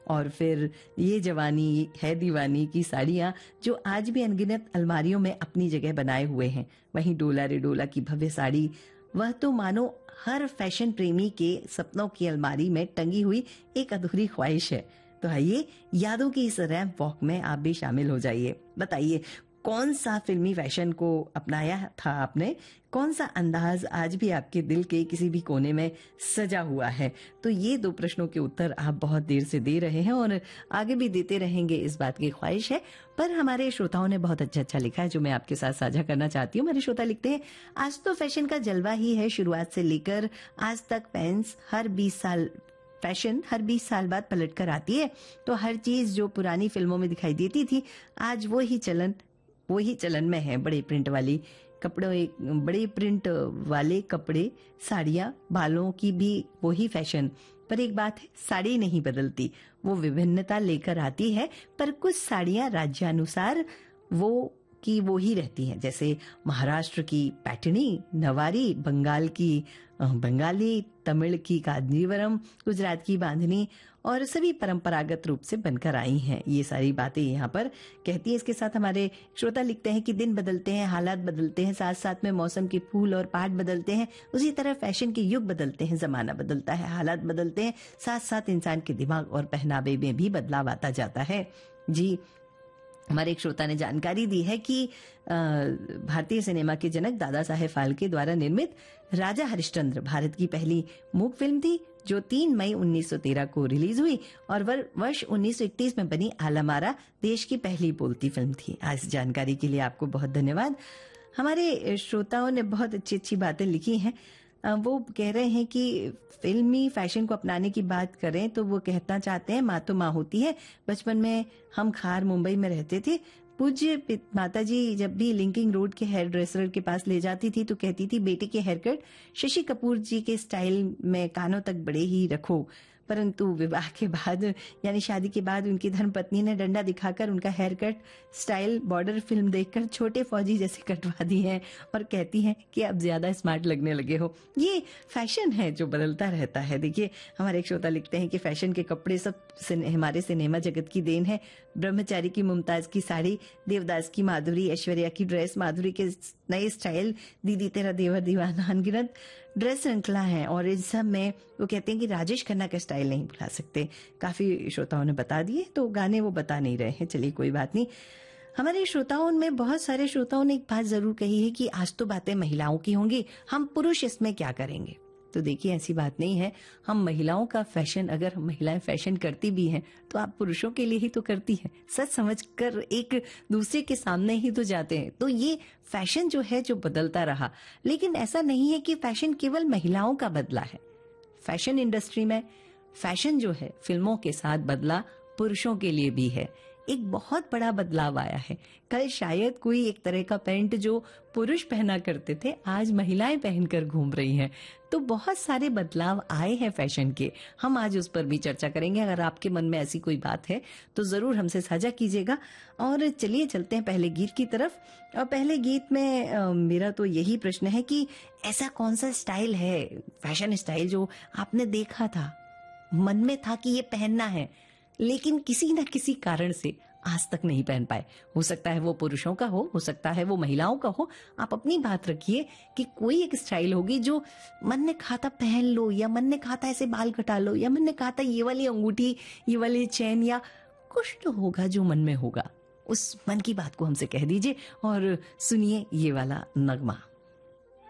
और फिर ये जवानी है दीवानी की साड़ियां जो आज भी अनगिनत अलमारियों में अपनी जगह बनाए हुए हैं। वहीं डोला रे डोला की भव्य साड़ी, वह तो मानो हर फैशन प्रेमी के सपनों की अलमारी में टंगी हुई एक अधूरी ख्वाहिश है। तो आइए यादों की इस रैंप वॉक में आप भी शामिल हो जाइए। बताइए कौन सा फिल्मी फैशन को अपनाया था आपने, कौन सा अंदाज आज भी आपके दिल के किसी भी कोने में सजा हुआ है। तो ये 2 प्रश्नों के उत्तर आप बहुत देर से दे रहे हैं और आगे भी देते रहेंगे, इस बात की ख्वाहिश है। पर हमारे श्रोताओं ने बहुत अच्छा लिखा है जो मैं आपके साथ साझा करना चाहती हूँ। मेरे श्रोता लिखते हैं, आज तो फैशन का जलवा ही है, शुरुआत से लेकर आज तक फैशन हर 20 साल बाद पलट कर आती है। तो हर चीज जो पुरानी फिल्मों में दिखाई देती थी आज वो ही चलन में है। बड़े प्रिंट वाले कपड़े, साड़ियां, बालों की भी वही फैशन। पर एक बात है, साड़ी नहीं बदलती, वो विभिन्नता लेकर आती है। पर कुछ साड़ियां राज्यानुसार वो ही रहती हैं, जैसे महाराष्ट्र की पैठनी, नवारी, बंगाल की बंगाली, तमिल की कांजीवरम, गुजरात की बांधनी, और सभी परंपरागत रूप से बनकर आई हैं। ये सारी बातें यहाँ पर कहती है। इसके साथ हमारे श्रोता लिखते हैं कि दिन बदलते हैं, हालात बदलते हैं, साथ साथ में मौसम के फूल और पात बदलते हैं, उसी तरह फैशन के युग बदलते हैं, जमाना बदलता है, हालात बदलते हैं, साथ साथ इंसान के दिमाग और पहनावे में भी बदलाव आता जाता है। जी, हमारे एक श्रोता ने जानकारी दी है कि भारतीय सिनेमा के जनक दादा साहेब फाल्के द्वारा निर्मित राजा हरिश्चंद्र भारत की पहली मूक फिल्म थी जो 3 मई 1913 को रिलीज हुई और वर्ष 1931 में बनी आलमारा देश की पहली बोलती फिल्म थी। आज जानकारी के लिए आपको बहुत धन्यवाद। हमारे श्रोताओं ने बहुत अच्छी बातें लिखी हैं। वो कह रहे हैं कि फिल्मी फैशन को अपनाने की बात करें तो वो कहना चाहते हैं, माँ तो माँ होती है। बचपन में हम खार मुंबई में रहते थे, पूज्य माता जी जब भी लिंकिंग रोड के हेयर ड्रेसर के पास ले जाती थी तो कहती थी, बेटे के हेयर कट शशि कपूर जी के स्टाइल में कानों तक बड़े ही रखो। परंतु विवाह के बाद यानी शादी के बाद उनकी धर्मपत्नी ने डंडा दिखाकर उनका hair cut style border film देखकर छोटे फौजी जैसे कटवा दी है और कहती हैं कि अब ज्यादा स्मार्ट लगने लगे हो। ये फैशन है जो बदलता रहता है। देखिए, हमारे एक श्रोता लिखते हैं कि फैशन के कपड़े सब हमारे सिनेमा जगत की देन है। ब्रह्मचारी की मुमताज की साड़ी, देवदास की माधुरी, ऐश्वर्या की ड्रेस, माधुरी के नए स्टाइल, दीदी तेरा देवर दीवाना, अनगिनत ड्रेस श्रृंखला है। और इस सब में वो कहते हैं कि राजेश खन्ना का स्टाइल नहीं भुला सकते। काफी श्रोताओं ने बता दिए, तो गाने वो बता नहीं रहे हैं, चलिए कोई बात नहीं। हमारे श्रोताओं में बहुत सारे श्रोताओं ने एक बात जरूर कही है कि आज तो बातें महिलाओं की होंगी, हम पुरुष इसमें क्या करेंगे। तो देखिए, ऐसी बात नहीं है। हम महिलाओं का फैशन, अगर महिलाएं फैशन करती भी हैं तो आप पुरुषों के लिए ही तो करती हैं, सच समझ कर एक दूसरे के सामने ही तो जाते हैं। तो ये फैशन जो है जो बदलता रहा, लेकिन ऐसा नहीं है कि फैशन केवल महिलाओं का बदला है। फैशन इंडस्ट्री में फैशन जो है फिल्मों के साथ बदला, पुरुषों के लिए भी है। एक बहुत बड़ा बदलाव आया है। कल शायद कोई एक तरह का पैंट जो पुरुष पहना करते थे आज महिलाएं पहनकर घूम रही हैं। तो बहुत सारे बदलाव आए हैं फैशन के। हम आज उस पर भी चर्चा करेंगे। अगर आपके मन में ऐसी कोई बात है तो जरूर हमसे साझा कीजिएगा। और चलिए चलते हैं पहले गीत की तरफ। और पहले गीत में मेरा तो यही प्रश्न है कि ऐसा कौन सा स्टाइल है, फैशन स्टाइल, जो आपने देखा था, मन में था कि ये पहनना है, लेकिन किसी न किसी कारण से आज तक नहीं पहन पाए। हो सकता है वो पुरुषों का हो सकता है वो महिलाओं का हो। आप अपनी बात रखिए कि कोई एक स्टाइल होगी जो मन ने कहा था पहन लो, या मन ने कहा था ऐसे बाल कटा लो, या मन ने कहा था ये वाली अंगूठी, ये वाली चैन, या कुछ तो होगा जो मन में होगा। उस मन की बात को हमसे कह दीजिए और सुनिए ये वाला नगमा।